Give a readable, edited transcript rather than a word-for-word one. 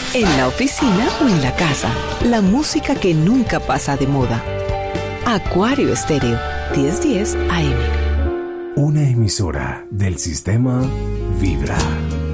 En la oficina o en la casa, la música que nunca pasa de moda. Acuario Estéreo, 1010 AM. Una emisora del sistema Vibra.